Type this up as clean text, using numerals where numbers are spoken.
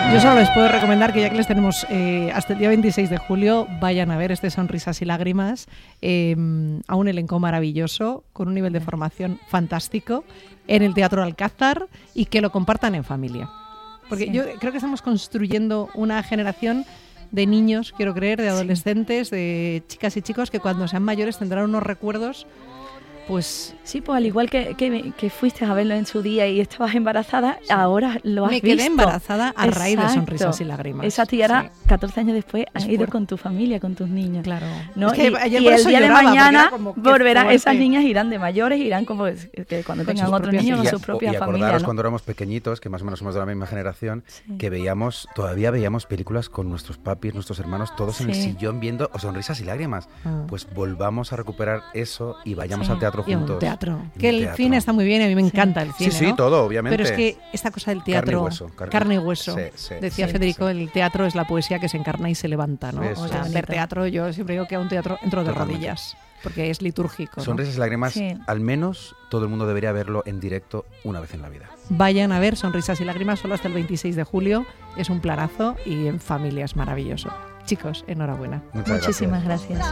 Yo solo les puedo recomendar que ya que les tenemos hasta el día 26 de julio, vayan a ver este Sonrisas y Lágrimas, a un elenco maravilloso, con un nivel de formación fantástico, en el Teatro Alcázar, y que lo compartan en familia. Porque yo creo que estamos construyendo una generación de niños, quiero creer, de adolescentes, de chicas y chicos que cuando sean mayores tendrán unos recuerdos, pues... Sí, pues al igual que fuiste a verlo en su día y estabas embarazada, ahora lo has visto. Me quedé embarazada a raíz de Sonrisas y Lágrimas. Esa tía 14 años después has ido con tu familia, con tus niños. Claro. ¿No? Es que y el día de mañana volverán, esas niñas irán de mayores, irán como que cuando tengan otros niños con sus propias familias. Y acordaros cuando éramos pequeñitos, que más o menos somos de la misma generación, que todavía veíamos películas con nuestros papis, nuestros hermanos, todos en el sillón viendo Sonrisas y Lágrimas. Pues volvamos a recuperar eso y vayamos al teatro juntos. Y un teatro. Que el cine está muy bien, a mí me encanta el cine, Sí, ¿no? todo, obviamente. Pero es que esta cosa del teatro, carne y hueso. Decía Federico, el teatro es la poesía que se encarna y se levanta, ¿no? O sea, ver teatro, yo siempre digo que a un teatro entro de rodillas, porque es litúrgico, ¿no? Sonrisas y Lágrimas, al menos todo el mundo debería verlo en directo una vez en la vida. Vayan a ver Sonrisas y Lágrimas solo hasta el 26 de julio, es un planazo y en familia es maravilloso. Chicos, enhorabuena. Muchísimas gracias.